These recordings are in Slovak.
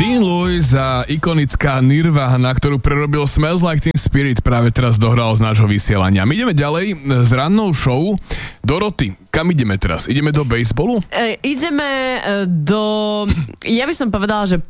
Dean Lewis a ikonická Nirvana, ktorú prerobil Smells Like Teen Spirit, práve teraz dohral z nášho vysielania. My ideme ďalej s rannou show. Doroty, kam ideme teraz? Ideme do bejsbolu? Ideme do... Ja by som povedala, že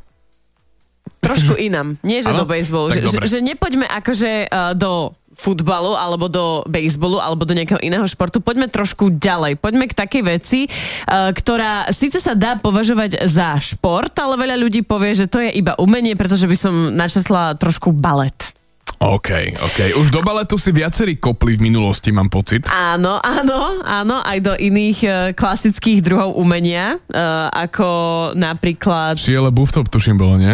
trošku inám. Nie, že do bejsbolu. Že nepoďme akože do futbalu, alebo do bejsbolu, alebo do nejakého iného športu. Poďme trošku ďalej. Poďme k takej veci, ktorá síce sa dá považovať za šport, ale veľa ľudí povie, že to je iba umenie, pretože by som načetla trošku balet. OK. Už do baletu si viacerí kopli v minulosti, mám pocit. Áno, aj do iných klasických druhov umenia, ako napríklad... Šiele Buftop, tuším, bolo, nie?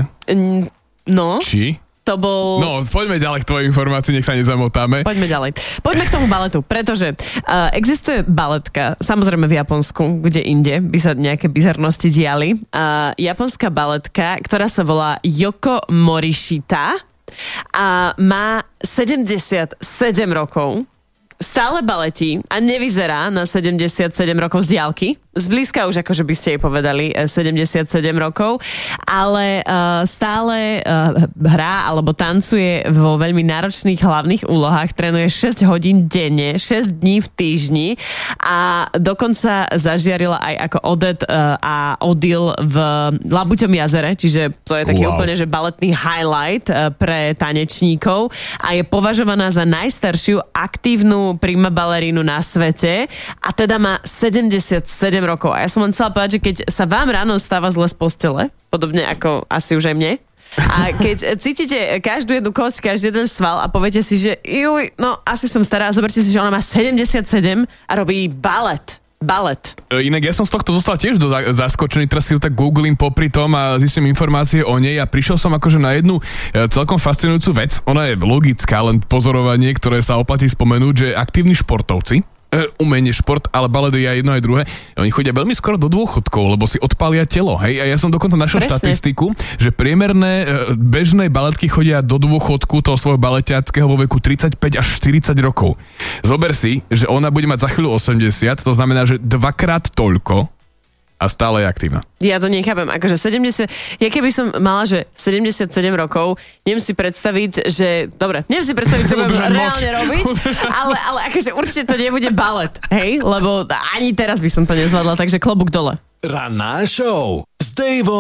No. Či? To bol... No, poďme ďalej k tvojej informácii, nech sa nezamotáme. Poďme ďalej. Poďme k tomu baletu, pretože existuje baletka, samozrejme v Japonsku, kde inde by sa nejaké bizarnosti diali. Japonská baletka, ktorá sa volá Yoko Morishita a má 77 rokov. Stále baletí a nevyzerá na 77 rokov z diaľky. Zblízka už akože by ste jej povedali 77 rokov, ale stále hrá alebo tancuje vo veľmi náročných hlavných úlohách, trénuje 6 hodín denne, 6 dní v týždni a dokonca zažiarila aj ako Odette a Odile v Labuťom jazere, čiže to je taký úplne že baletný highlight pre tanečníkov a je považovaná za najstaršiu aktívnu prima balerínu na svete a teda má 77 rokov. A ja som len chcela povedať, že keď sa vám ráno stáva zle z postele, podobne ako asi už aj mne, a keď cítite každú jednu kosť, každý jeden sval a poviete si, že asi som stará a zoberte si, že ona má 77 a robí balet. Inak ja som z tohto zostal tiež zaskočený, teraz si ju tak googlím popri tom a zistím informácie o nej a prišiel som akože na jednu celkom fascinujúcu vec. Ona je logická, len pozorovanie, ktoré sa oplatí spomenúť, že aktívni športovci, umenie, šport, ale balet je aj jedno aj druhé. Oni chodia veľmi skoro do dôchodkov, lebo si odpália telo, hej? A ja som dokonca našiel štatistiku, že priemerné bežné baletky chodia do dôchodku toho svojho baletiackého vo veku 35 až 40 rokov. Zober si, že ona bude mať za chvíľu 80, to znamená, že dvakrát toľko a stále je aktívna. Ja to nechápem, akože 70, ja keby som mala, že 77 rokov, neviem si predstaviť, čo budem reálne robiť, ale akože určite to nebude balet, hej, lebo ani teraz by som to nezvládla, takže klobúk dole. Ranná show s Daveom